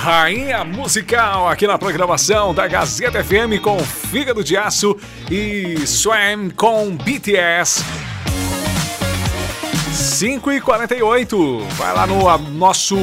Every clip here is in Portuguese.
rainha musical aqui na programação da Gazeta FM com Fígado de Aço e Swam com BTS. 5h48. Vai lá no nosso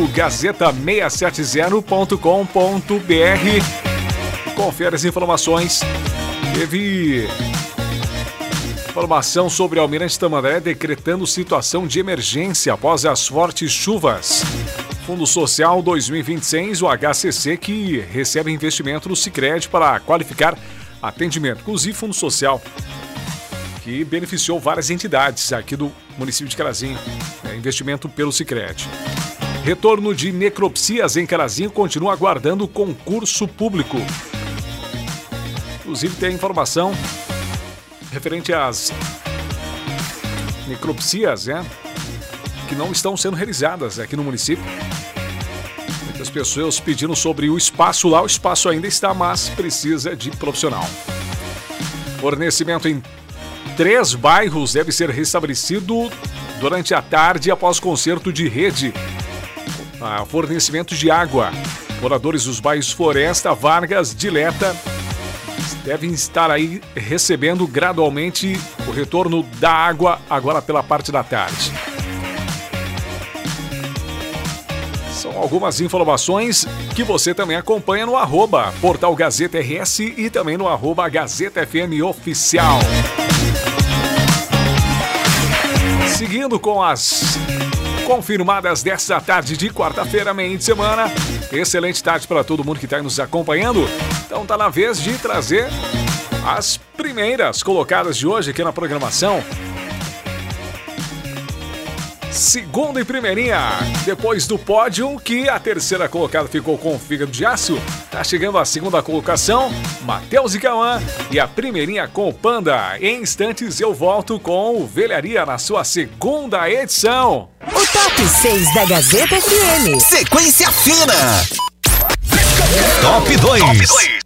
gazeta670.com.br. Confere as informações. Teve informação sobre Almirante Tamandaré decretando situação de emergência após as fortes chuvas. Fundo Social 2026, o HCC, que recebe investimento do Sicredi para qualificar atendimento. Inclusive, Fundo Social, que beneficiou várias entidades aqui do município de Carazinho. Investimento pelo Sicredi. Retorno de necropsias em Carazinho continua aguardando concurso público. Inclusive, tem informação referente às necropsias, que não estão sendo realizadas aqui no município. Muitas pessoas pedindo sobre o espaço lá. O espaço ainda está, mas precisa de profissional. Fornecimento em 3 bairros deve ser restabelecido durante a tarde após concerto de rede. Fornecimento de água. Moradores dos bairros Floresta, Vargas, Dileta devem estar aí recebendo gradualmente o retorno da água agora pela parte da tarde. São algumas informações que você também acompanha no @Portal Gazeta RS e também no @Gazeta FM Oficial. Seguindo com as confirmadas desta tarde de quarta-feira, meio de semana. Excelente tarde para todo mundo que está nos acompanhando. Então tá na vez de trazer as primeiras colocadas de hoje aqui na programação. Segunda e primeirinha, depois do pódio, que a terceira colocada ficou com o Fígado de Aço. Tá chegando a segunda colocação, Matheus e Cauã, e a primeirinha com o Panda. Em instantes eu volto com o Velharia na sua segunda edição. O Top 6 da Gazeta FM. Sequência fina. Top 2.